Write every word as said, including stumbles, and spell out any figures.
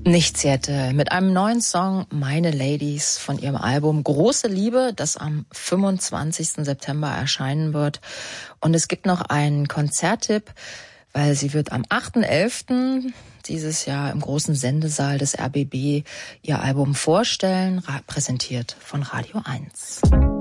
Nichtshirte mit einem neuen Song Meine Ladies von ihrem Album Große Liebe, das am fünfundzwanzigsten September erscheinen wird. Und es gibt noch einen Konzerttipp, weil sie wird am achten elften dieses Jahr im großen Sendesaal des R B B ihr Album vorstellen, präsentiert von Radio eins.